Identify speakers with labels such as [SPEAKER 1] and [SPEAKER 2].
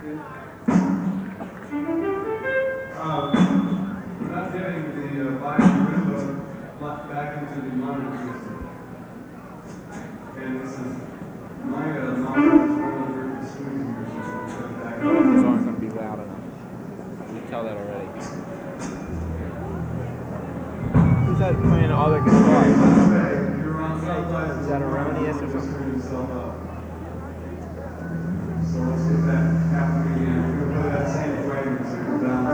[SPEAKER 1] Not getting the bias window back into the monitor system. And this is my monitor is one of the swings here.
[SPEAKER 2] Those aren't going to be loud enough. You can tell that already. Who's that playing all the guitar?